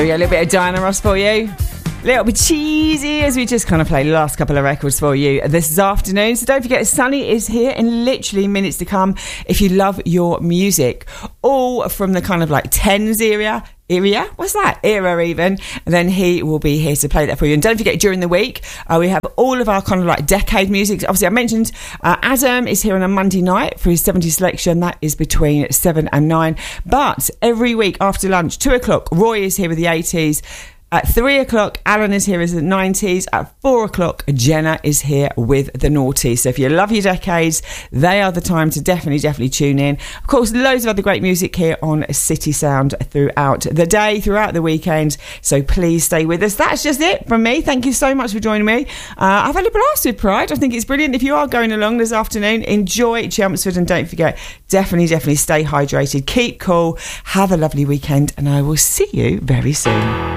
There we go, a little bit of Diana Ross for you. A little bit cheesy as we just kind of play the last couple of records for you this afternoon. So don't forget, Sunny is here in literally minutes to come. If you love your music, all from the kind of like 10s era, what's that? Era even. And then he will be here to play that for you. And don't forget, during the week, we have all of our kind of like decade music. Obviously, I mentioned Adam is here on a Monday night for his 70s selection. That is between 7 and 9. But every week after lunch, 2 o'clock, Roy is here with the 80s. At 3 o'clock, Alan is here with the 90s. At 4 o'clock, Jenna is here with the noughties. So if you love your decades, they are the time to definitely tune in. Of course, loads of other great music here on City Sound throughout the day, throughout the weekend. So please stay with us. That's just it from me. Thank you so much for joining me. I've had a blast with Pride. I think it's brilliant. If you are going along this afternoon, enjoy Chelmsford, and don't forget, definitely stay hydrated. Keep cool. Have a lovely weekend, and I will see you very soon.